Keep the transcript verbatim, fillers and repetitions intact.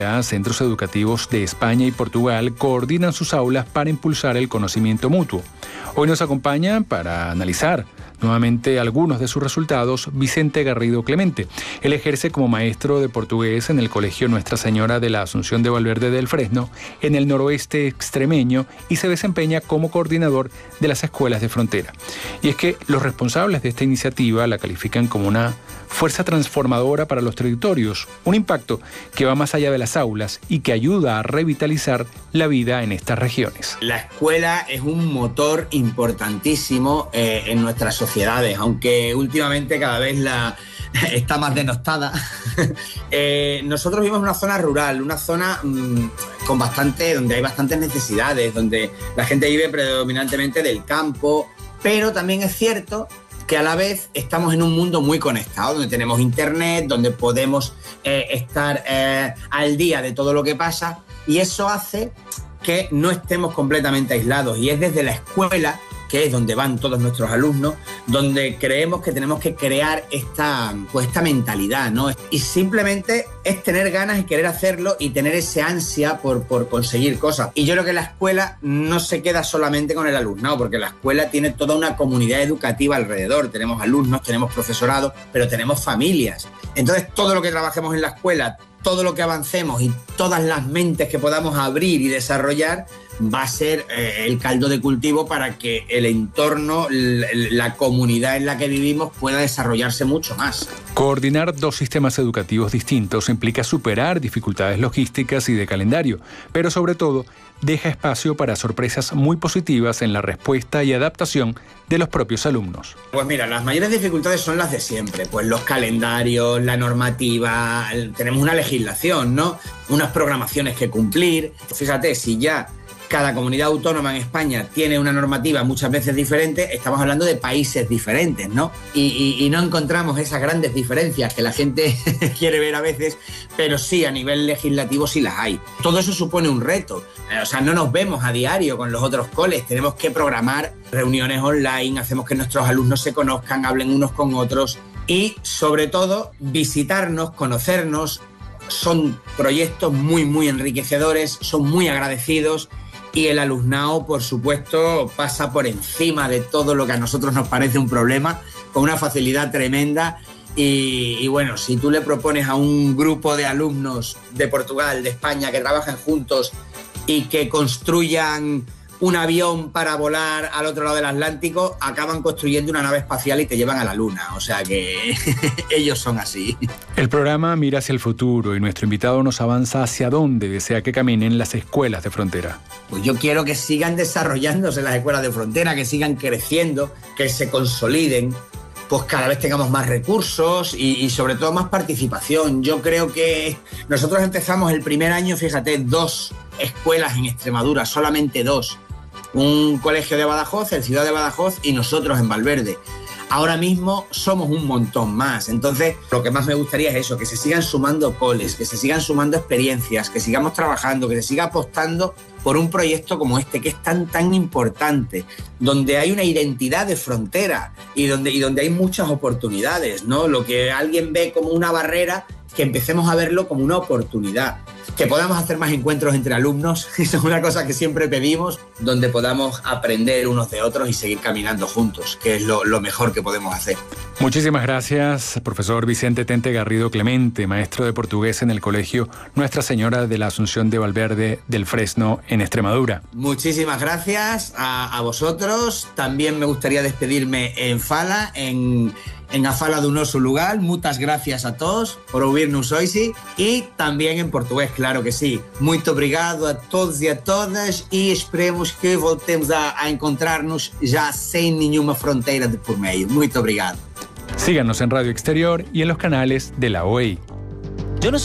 Centros educativos de España y Portugal coordinan sus aulas para impulsar el conocimiento mutuo. Hoy nos acompaña para analizar nuevamente algunos de sus resultados Vicente Garrido Clemente. Él ejerce como maestro de portugués en el Colegio Nuestra Señora de la Asunción de Valverde del Fresno, en el noroeste extremeño, y se desempeña como coordinador de las escuelas de frontera. Y es que los responsables de esta iniciativa la califican como una fuerza transformadora para los territorios, un impacto que va más allá de las aulas y que ayuda a revitalizar la vida en estas regiones. La escuela es un motor importantísimo eh, en nuestras sociedades, aunque últimamente cada vez la está más denostada. eh, nosotros vivimos en una zona rural, una zona mmm, con bastante, donde hay bastantes necesidades, donde la gente vive predominantemente del campo, pero también es cierto que a la vez estamos en un mundo muy conectado, donde tenemos internet, donde podemos eh, estar eh, al día de todo lo que pasa, y eso hace que no estemos completamente aislados, y es desde la escuela, que es donde van todos nuestros alumnos, donde creemos que tenemos que crear esta, pues esta mentalidad, ¿no? Y simplemente es tener ganas y querer hacerlo y tener ese ansia por, por conseguir cosas. Y yo creo que la escuela no se queda solamente con el alumnado, porque la escuela tiene toda una comunidad educativa alrededor. Tenemos alumnos, tenemos profesorado, pero tenemos familias. Entonces, todo lo que trabajemos en la escuela, todo lo que avancemos y todas las mentes que podamos abrir y desarrollar va a ser eh, el caldo de cultivo para que el entorno, la, la comunidad en la que vivimos pueda desarrollarse mucho más. Coordinar dos sistemas educativos distintos implica superar dificultades logísticas y de calendario, pero sobre todo deja espacio para sorpresas muy positivas en la respuesta y adaptación de los propios alumnos. Pues mira, las mayores dificultades son las de siempre, pues los calendarios, la normativa, tenemos una legislación, ¿no? Unas programaciones que cumplir. Fíjate, si ya cada comunidad autónoma en España tiene una normativa muchas veces diferente, estamos hablando de países diferentes, ¿no? Y, y, y no encontramos esas grandes diferencias que la gente quiere ver a veces, pero sí, a nivel legislativo sí las hay. Todo eso supone un reto. O sea, no nos vemos a diario con los otros coles, tenemos que programar reuniones online, hacemos que nuestros alumnos se conozcan, hablen unos con otros y, sobre todo, visitarnos, conocernos. Son proyectos muy, muy enriquecedores, son muy agradecidos. Y el alumnado, por supuesto, pasa por encima de todo lo que a nosotros nos parece un problema, con una facilidad tremenda. Y, y bueno, si tú le propones a un grupo de alumnos de Portugal, de España, que trabajan juntos y que construyan un avión para volar al otro lado del Atlántico, acaban construyendo una nave espacial y te llevan a la Luna. O sea que ellos son así. El programa mira hacia el futuro y nuestro invitado nos avanza hacia dónde desea que caminen las escuelas de frontera. Pues yo quiero que sigan desarrollándose las escuelas de frontera, que sigan creciendo, que se consoliden, pues cada vez tengamos más recursos y, y sobre todo más participación. Yo creo que nosotros empezamos el primer año, fíjate, dos escuelas en Extremadura, solamente dos. Un colegio de Badajoz, el Ciudad de Badajoz, y nosotros en Valverde. Ahora mismo somos un montón más. Entonces, lo que más me gustaría es eso, que se sigan sumando coles, que se sigan sumando experiencias, que sigamos trabajando, que se siga apostando por un proyecto como este, que es tan, tan importante, donde hay una identidad de frontera y donde, y donde hay muchas oportunidades, ¿no? Lo que alguien ve como una barrera, que empecemos a verlo como una oportunidad. Que podamos hacer más encuentros entre alumnos, eso es una cosa que siempre pedimos, donde podamos aprender unos de otros y seguir caminando juntos, que es lo, lo mejor que podemos hacer. Muchísimas gracias, profesor Vicente Tente Garrido Clemente, maestro de portugués en el Colegio Nuestra Señora de la Asunción de Valverde del Fresno, en Extremadura. Muchísimas gracias a, a vosotros. También me gustaría despedirme en Fala, en... en A Fala do Noso Lugar. Muchas gracias a todos por ouvirnos hoxe, e tamén en portugués, claro que sí. Muito obrigado a todos e a todas, e esperemos que voltemos a, a encontrarnos já sem nenhuma fronteira de por meio. Muito obrigado. Síganos en Radio Exterior y en los canales de la O E I.